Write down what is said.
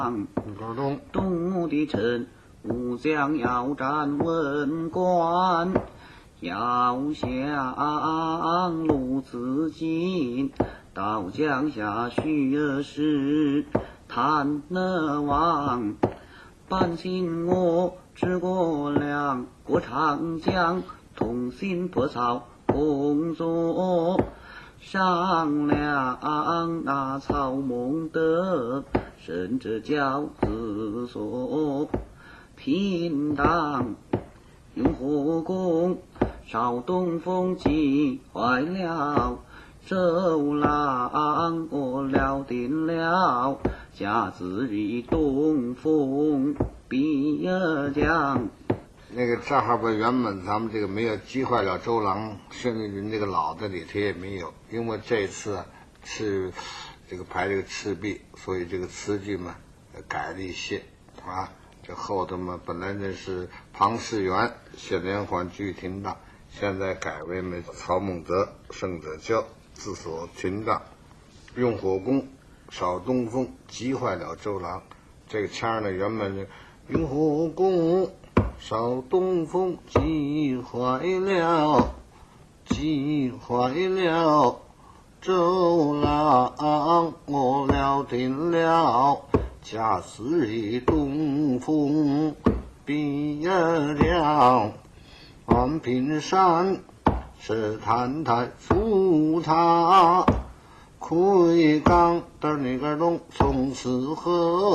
东的臣武将要战文官，要向路自尽，到江夏许时探王。半信我治国良，过长江，同心破曹工作，商量那曹孟德，甚至教子所平党，雍和宫少东风急坏了，周郎我料定了，甲子日东风必将。 那个这哈边原本咱们这个没有击坏了周郎，甚至于那个老的里头也没有，因为这次是这个排这个赤壁，所以这个词句嘛改了一些啊。这后头嘛本来那是庞士元写连环居停当，现在改为那曹孟德胜者骄，自所停当，雍和宫少东风击坏了周郎。这个腔呢原本是雍和宫少东风击坏了周郎，我料定了，甲子日东风必将。安平山是探太扶他，魁罡的那个龙从此河。